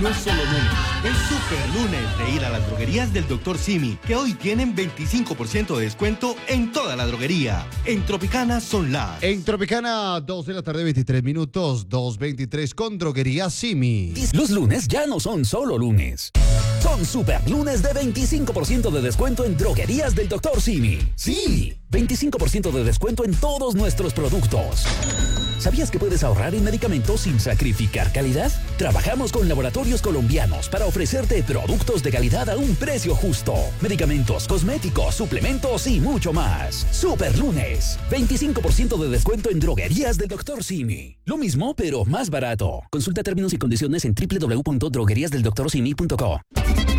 No es solo lunes, es super lunes de ir a las droguerías del Dr. Simi, que hoy tienen 25% de descuento en toda la droguería. En Tropicana son las... En Tropicana, 2 de la tarde, 23 minutos, 2:23 con Droguería Simi. Los lunes ya no son solo lunes. Son super lunes de 25% de descuento en droguerías del Dr. Simi. Sí, 25% de descuento en todos nuestros productos. ¿Sabías que puedes ahorrar en medicamentos sin sacrificar calidad? Trabajamos con laboratorios colombianos para ofrecerte productos de calidad a un precio justo. Medicamentos, cosméticos, suplementos y mucho más. Super lunes, 25% de descuento en droguerías del Dr. Simi. Lo mismo, pero más barato. Consulta términos y condiciones en www.drogueriasdeldoctorsimi.co.